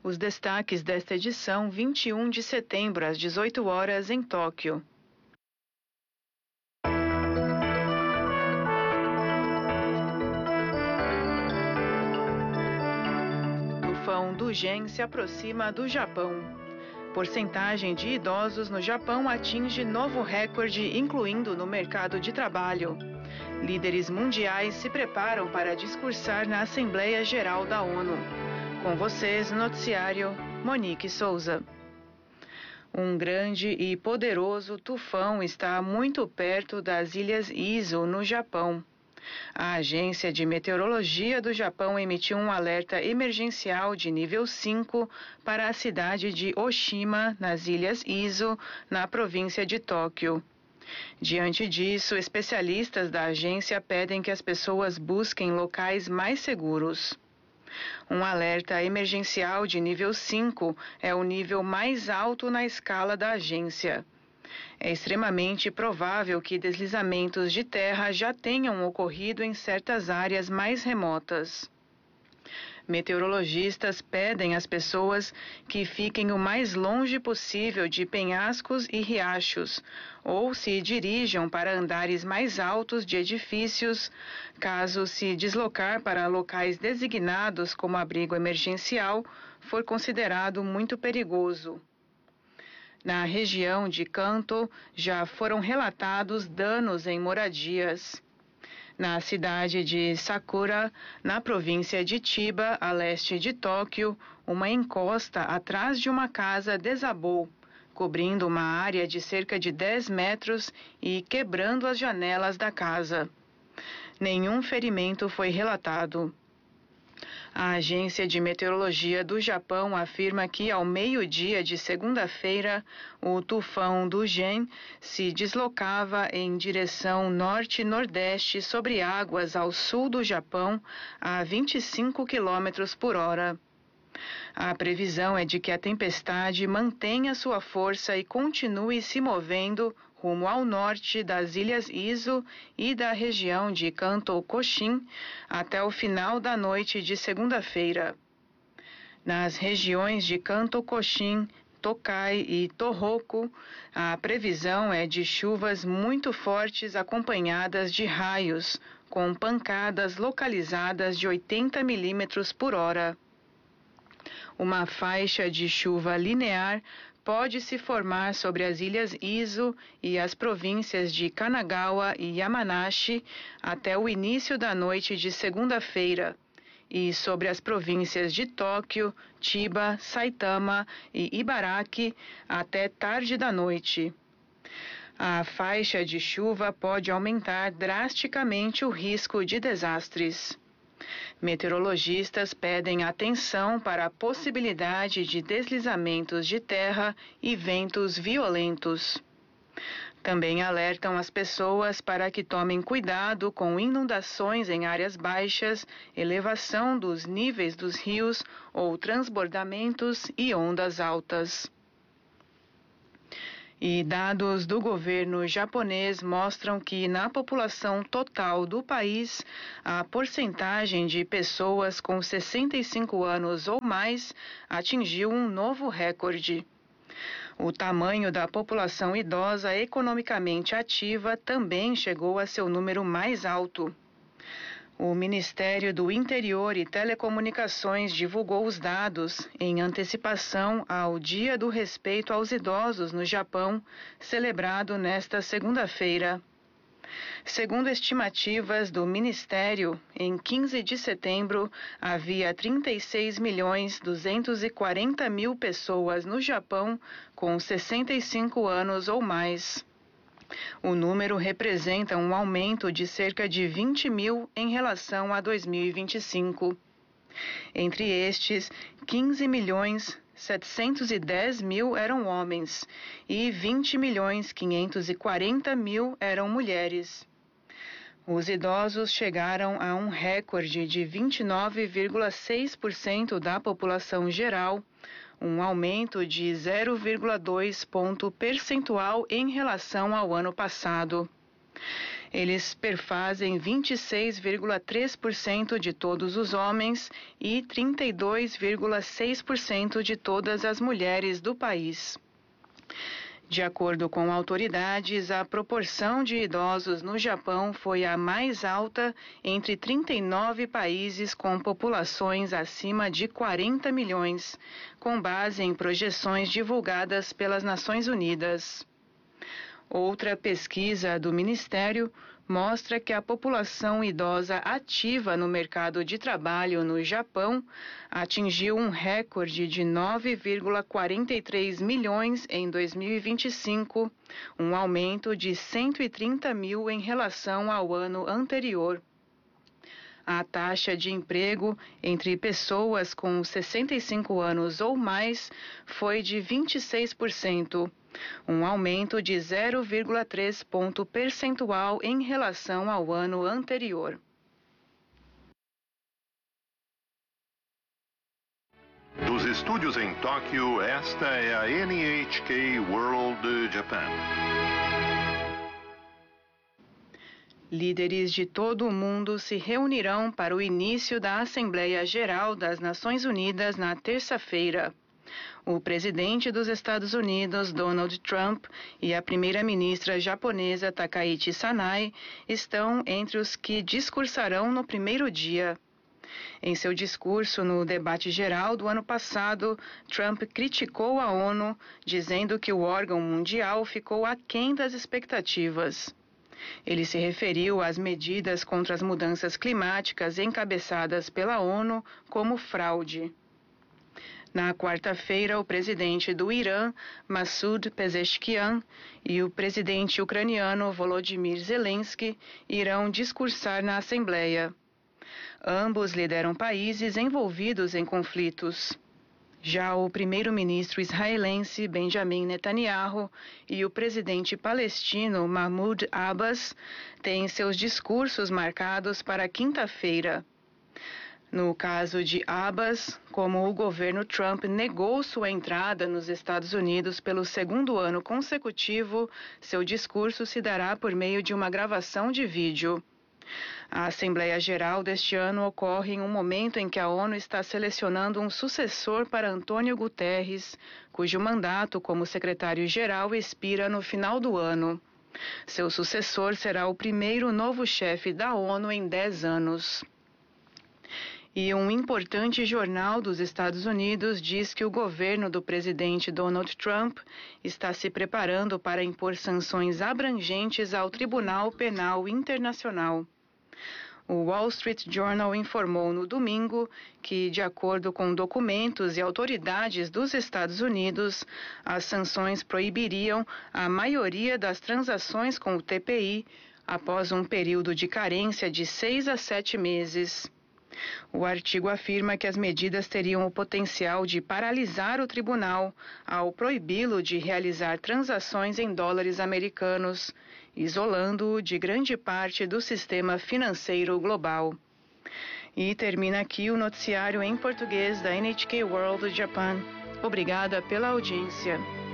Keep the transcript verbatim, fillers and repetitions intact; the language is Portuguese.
Os destaques desta edição, vinte e um de setembro, às dezoito horas, em Tóquio. Tufão Dugen se aproxima do Japão. Porcentagem de idosos no Japão atinge novo recorde, incluindo no mercado de trabalho. Líderes mundiais se preparam para discursar na Assembleia Geral da ONU. Com vocês, no noticiário, Monique Souza. Um grande e poderoso tufão está muito perto das ilhas Izu, no Japão. A Agência de Meteorologia do Japão emitiu um alerta emergencial de nível cinco para a cidade de Oshima, nas ilhas Izu, na província de Tóquio. Diante disso, especialistas da agência pedem que as pessoas busquem locais mais seguros. Um alerta emergencial de nível cinco é o nível mais alto na escala da agência. É extremamente provável que deslizamentos de terra já tenham ocorrido em certas áreas mais remotas. Meteorologistas pedem às pessoas que fiquem o mais longe possível de penhascos e riachos, ou se dirijam para andares mais altos de edifícios, caso se deslocar para locais designados como abrigo emergencial for considerado muito perigoso. Na região de Kanto, já foram relatados danos em moradias. Na cidade de Sakura, na província de Chiba, a leste de Tóquio, uma encosta atrás de uma casa desabou, cobrindo uma área de cerca de dez metros e quebrando as janelas da casa. Nenhum ferimento foi relatado. A Agência de Meteorologia do Japão afirma que, ao meio-dia de segunda-feira, o tufão Dugen se deslocava em direção norte-nordeste sobre águas ao sul do Japão a vinte e cinco quilômetros por hora. A previsão é de que a tempestade mantenha sua força e continue se movendo rumo ao norte das ilhas Izu e da região de Kanto Koshin até o final da noite de segunda-feira. Nas regiões de Kanto Koshin, Tokai e Tohoku, a previsão é de chuvas muito fortes acompanhadas de raios, com pancadas localizadas de oitenta milímetros por hora. Uma faixa de chuva linear pode se formar sobre as ilhas Izu e as províncias de Kanagawa e Yamanashi até o início da noite de segunda-feira, e sobre as províncias de Tóquio, Chiba, Saitama e Ibaraki até tarde da noite. A faixa de chuva pode aumentar drasticamente o risco de desastres. Meteorologistas pedem atenção para a possibilidade de deslizamentos de terra e ventos violentos. Também alertam as pessoas para que tomem cuidado com inundações em áreas baixas, elevação dos níveis dos rios ou transbordamentos e ondas altas. E dados do governo japonês mostram que, na população total do país, a porcentagem de pessoas com sessenta e cinco anos ou mais atingiu um novo recorde. O tamanho da população idosa economicamente ativa também chegou a seu número mais alto. O Ministério do Interior e Telecomunicações divulgou os dados em antecipação ao Dia do Respeito aos Idosos no Japão, celebrado nesta segunda-feira. Segundo estimativas do Ministério, em quinze de setembro havia trinta e seis milhões duzentos e quarenta mil pessoas no Japão com sessenta e cinco anos ou mais. O número representa um aumento de cerca de vinte mil em relação a dois mil e vinte e cinco. Entre estes, quinze milhões setecentos e dez mil eram homens e vinte milhões quinhentos e quarenta mil eram mulheres. Os idosos chegaram a um recorde de vinte e nove vírgula seis por cento da população geral, um aumento de zero vírgula dois ponto percentual em relação ao ano passado. Eles perfazem vinte e seis vírgula três por cento de todos os homens e trinta e dois vírgula seis por cento de todas as mulheres do país. De acordo com autoridades, a proporção de idosos no Japão foi a mais alta entre trinta e nove países com populações acima de quarenta milhões, com base em projeções divulgadas pelas Nações Unidas. Outra pesquisa do Ministério mostra que a população idosa ativa no mercado de trabalho no Japão atingiu um recorde de nove vírgula quarenta e três milhões em dois mil e vinte e cinco, um aumento de cento e trinta mil em relação ao ano anterior. A taxa de emprego entre pessoas com sessenta e cinco anos ou mais foi de vinte e seis por cento, um aumento de zero vírgula três ponto percentual em relação ao ano anterior. Dos estúdios em Tóquio, esta é a N H K World Japan. Líderes de todo o mundo se reunirão para o início da Assembleia Geral das Nações Unidas na terça-feira. O presidente dos Estados Unidos, Donald Trump, e a primeira-ministra japonesa, Takaichi Sanai, estão entre os que discursarão no primeiro dia. Em seu discurso no debate geral do ano passado, Trump criticou a ONU, dizendo que o órgão mundial ficou aquém das expectativas. Ele se referiu às medidas contra as mudanças climáticas encabeçadas pela ONU como fraude. Na quarta-feira, o presidente do Irã, Massoud Pezeshkian, e o presidente ucraniano Volodymyr Zelensky irão discursar na Assembleia. Ambos lideram países envolvidos em conflitos. Já o primeiro-ministro israelense Benjamin Netanyahu e o presidente palestino Mahmoud Abbas têm seus discursos marcados para quinta-feira. No caso de Abbas, como o governo Trump negou sua entrada nos Estados Unidos pelo segundo ano consecutivo, seu discurso se dará por meio de uma gravação de vídeo. A Assembleia Geral deste ano ocorre em um momento em que a ONU está selecionando um sucessor para Antônio Guterres, cujo mandato como secretário-geral expira no final do ano. Seu sucessor será o primeiro novo chefe da ONU em dez anos. E um importante jornal dos Estados Unidos diz que o governo do presidente Donald Trump está se preparando para impor sanções abrangentes ao Tribunal Penal Internacional. O Wall Street Journal informou no domingo que, de acordo com documentos e autoridades dos Estados Unidos, as sanções proibiriam a maioria das transações com o T P I após um período de carência de seis a sete meses. O artigo afirma que as medidas teriam o potencial de paralisar o tribunal ao proibi-lo de realizar transações em dólares americanos, isolando-o de grande parte do sistema financeiro global. E termina aqui o noticiário em português da N H K World Japan. Obrigada pela audiência.